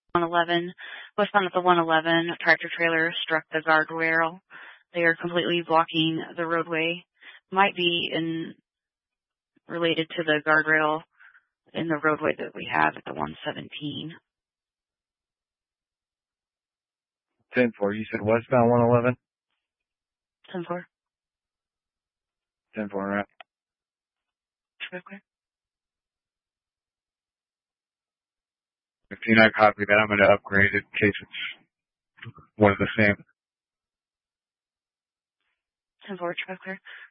111. Westbound at the 111, a tractor trailer struck the guardrail. They are completely blocking the roadway. Might be related to the guardrail in the roadway that we have at the 117. 10-4. You said westbound 111? 10-4. 10-4, right? Okay. If you not copy that, I'm going to upgrade it in case it's one of the same. 10-4, clear.